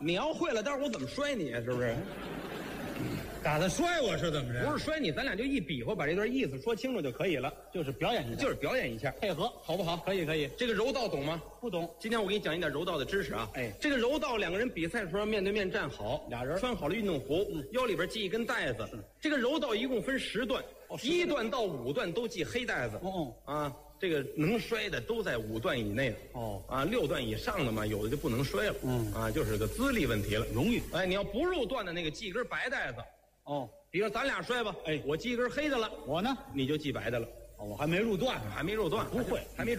你要会了，待会儿我怎么摔你啊？是不是？ 打算摔我是怎么着？ 不是摔你，咱俩就一比划，把这段意思说清楚就可以了。 就是表演一下， 就是表演一下， 配合， 好不好？ 可以可以。 这个柔道懂吗？ 不懂。 今天我给你讲一点柔道的知识啊。 哎， 这个柔道两个人比赛的时候面对面站好， 俩人穿好了运动服，腰里边系一根带子。这个柔道一共分10段，1段到5段都系黑带子。啊，这个能摔的都在5段以内的。6段以上的嘛，有的就不能摔了。就是个资历问题了， 荣誉。 哎，你要不入段的那个系一根白带子。比如咱俩摔吧，我系一根黑的了， 我呢你就系白的了。 我还没入段呢， 还没入段， 不会， 还没